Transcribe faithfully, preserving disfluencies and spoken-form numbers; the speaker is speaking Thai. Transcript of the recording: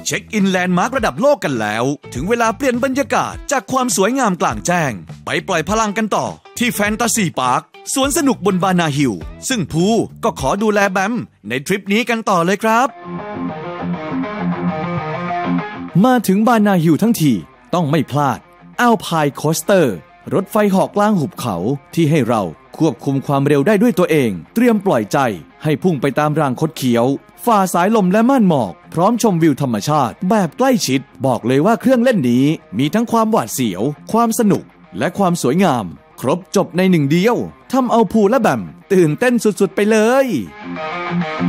เช็คอินแลนด์มาร์คระดับโลกกันแล้วถึงเวลาเปลี่ยนบรรยากาศจากความสวยงามกลางแจ้งไปปล่อยพลังกันต่อที่แฟนตาซีพาร์คสวนสนุกบนบานาฮิลซึ่งภูก็ขอดูแลแบมในทริปนี้กันต่อเลยครับมาถึงบานาฮิลทั้งทีต้องไม่พลาดอัลไพน์โคสเตอร์รถไฟเหาะกลางหุบเขาที่ให้เราควบคุมความเร็วได้ด้วยตัวเองเตรียมปล่อยใจให้พุ่งไปตามรางคดเคี้ยวฝ่าสายลมและม่านหมอกพร้อมชมวิวธรรมชาติแบบใกล้ชิดบอกเลยว่าเครื่องเล่นนี้มีทั้งความหวาดเสียวความสนุกและความสวยงามครบจบในหนึ่งเดียวทำเอาภูและแบมตื่นเต้นสุดๆไปเลย